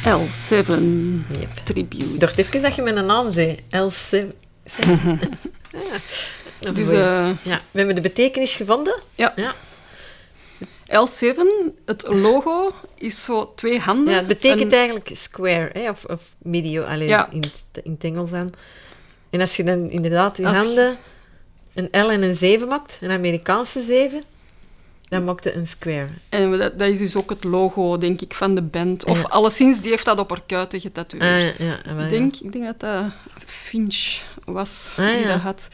L7 Yep. Tribute. Ik dacht even dat je mijn naam zei. L7. Ja. Dus, Ja, we hebben de betekenis gevonden. ja. Ja. L7, het logo, is zo 2 handen. Ja, het betekent en- eigenlijk square, hè, of medio, alleen Ja. in het Engels aan. En als je dan inderdaad je Als je- handen een L en een 7 maakt, een Amerikaanse 7, dan maakt het een square. En dat is dus ook het logo, denk ik, van de band. Of Ja. alleszins, die heeft dat op haar kuiten getatoeëerd. Ja, wel, ja. Ik denk dat dat Finch was Ah, die ja. dat had.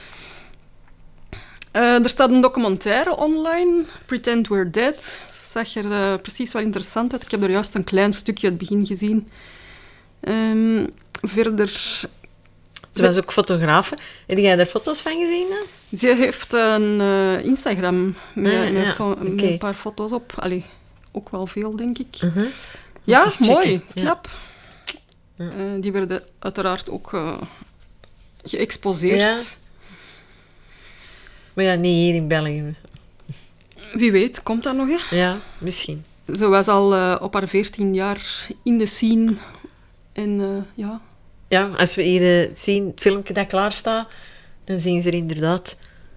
Er staat een documentaire online, Pretend We're Dead. Zag er precies wel interessant uit. Ik heb er juist een klein stukje uit het begin gezien. Verder... Ze was ook fotografe. Heb jij daar foto's van gezien? Dan? Ze heeft een Instagram met, Ah, met ja, met oké. een paar foto's op. Allee, ook wel veel, denk ik. Uh-huh. Ja, eens checken. mooi. Ja. Knap. Ja. Die werden uiteraard ook geëxposeerd. Ja. Maar ja, niet hier in België. Wie weet, komt dat nog, hè? Ja, misschien. Ze was al op haar 14 jaar in de scene. En ja... Ja, als we hier zien, het filmpje dat klaar staat, dan zien ze er inderdaad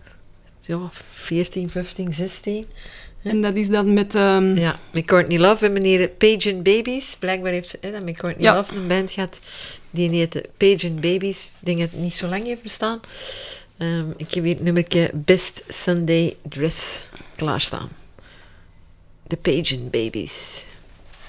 14, 15, 16. En dat is dan met... Ja, met Courtney Love. We hebben hier Page and Babies. Blijkbaar heeft ze dan met Courtney Ja. Love een band gehad. Die heette Page and Babies. Ik denk dat het niet zo lang heeft bestaan. Ik heb hier het nummertje Best Sunday Dress klaarstaan. De Page and Babies.